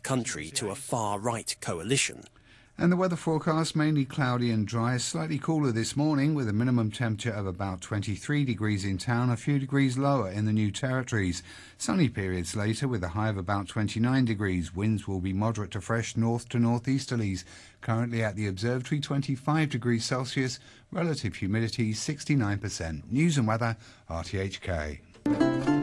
country to a far-right coalition. And the weather forecast, mainly cloudy and dry, slightly cooler this morning with a minimum temperature of about 23 degrees in town, a few degrees lower in the New Territories. Sunny periods later with a high of about 29 degrees. Winds will be moderate to fresh north to northeasterlies. Currently at the observatory, 25 degrees Celsius, relative humidity 69%. News and weather, RTHK.